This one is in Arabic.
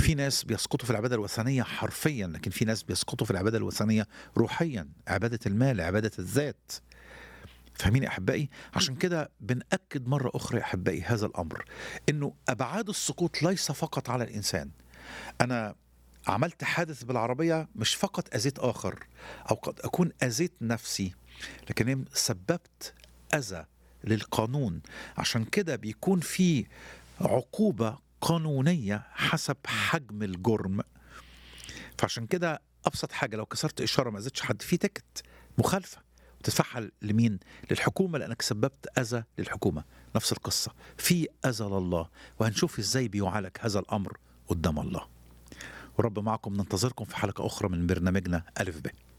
في ناس بيسقطوا في العبادة الوثنية حرفيا، لكن في ناس بيسقطوا في العبادة الوثنية روحيا، عبادة المال، عبادة الذات. فاهمين يا أحبائي؟ عشان كده بنأكد مرة أخرى يا أحبائي هذا الأمر، إنه أبعاد السقوط ليس فقط على الإنسان. أنا عملت حادث بالعربية، مش فقط أذيت آخر أو قد أكون أذيت نفسي، لكن سببت أذى للقانون. عشان كده بيكون في عقوبة قانونية حسب حجم الجرم. فعشان كده أبسط حاجة، لو كسرت إشارة ما أذيتش حد، في تكت مخالفة وتدفعها لمين؟ للحكومة، لأنك سببت أذى للحكومة. نفس القصة، في أذى لله، وهنشوف إزاي بيعالج هذا الأمر قدام الله. ورب معكم، ننتظركم في حلقة أخرى من برنامجنا ألف ب.